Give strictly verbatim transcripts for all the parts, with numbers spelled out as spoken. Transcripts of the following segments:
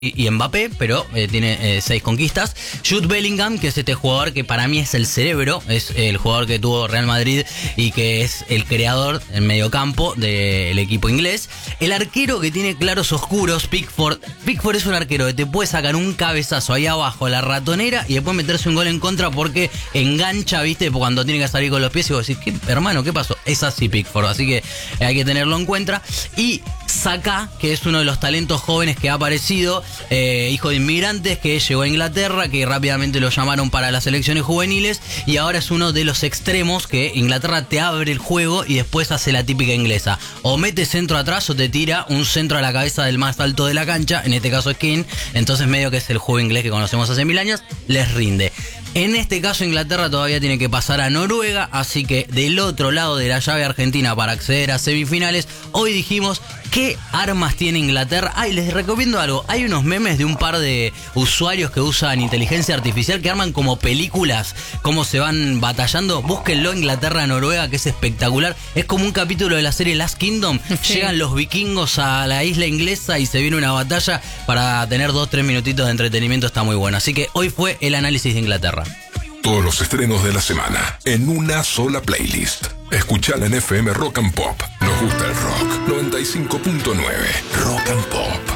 y Mbappé, pero eh, tiene eh, seis conquistas. Jude Bellingham, que es este jugador que para mí es el cerebro, es el jugador que tuvo Real Madrid y que es el creador en mediocampo del equipo inglés. El arquero que tiene claros oscuros, Pickford. Pickford es un arquero que te puede sacar un cabezazo ahí abajo, la ratonera, y después meterse un gol en contra porque engancha, viste, cuando tiene que salir con los pies y vos decís, ¿qué, hermano, qué pasó? Es así Pickford, así que hay que tenerlo en cuenta. Y Saka, que es uno de los talentos jóvenes que ha aparecido, eh, hijo de inmigrantes, que llegó a Inglaterra, que rápidamente lo llamaron para las selecciones juveniles, y ahora es uno de los extremos que Inglaterra te abre el juego y después hace la típica inglesa. O mete centro atrás o te tira un centro a la cabeza del más alto de la cancha, en este caso es Kane, entonces medio que es el juego inglés que conocemos hace mil años, les rinde. En este caso Inglaterra todavía tiene que pasar a Noruega, así que del otro lado de la llave Argentina para acceder a semifinales, hoy dijimos qué armas tiene Inglaterra. Ay, les recomiendo algo, hay unos memes de un par de usuarios que usan inteligencia artificial que arman como películas, cómo se van batallando. Búsquenlo, Inglaterra-Noruega, que es espectacular, es como un capítulo de la serie Last Kingdom, sí. Llegan los vikingos a la isla inglesa y se viene una batalla para tener dos, tres minutitos de entretenimiento, está muy bueno. Así que hoy fue el análisis de Inglaterra. Todos los estrenos de la semana en una sola playlist. Escuchala en F M Rock and Pop. Nos gusta el rock. noventa y cinco punto nueve Rock and Pop.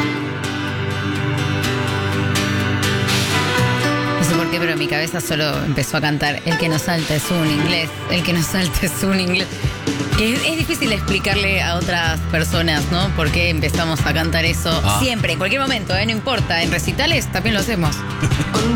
No sé por qué, pero mi cabeza solo empezó a cantar El que no salta es un inglés, el que no salta es un inglés. Que es, es difícil explicarle a otras personas, ¿no? Por qué empezamos a cantar eso ah. siempre, en cualquier momento, ¿eh? No importa. En recitales también lo hacemos.